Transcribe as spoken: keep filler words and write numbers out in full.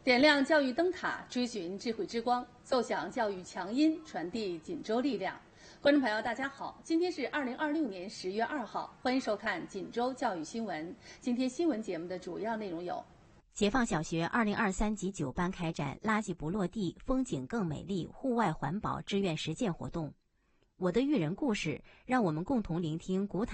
点亮教育灯塔，追寻智慧之光，奏响教育强音，传递锦州力量。观众朋友，大家好，今天是二零二六年十月二号，欢迎收看锦州教育新闻。今天新闻节目的主要内容有： 解放小学二零二三级九班开展垃圾不落地，风景更美丽户外环保志愿实践活动。我的育人故事，让我们共同聆听古塔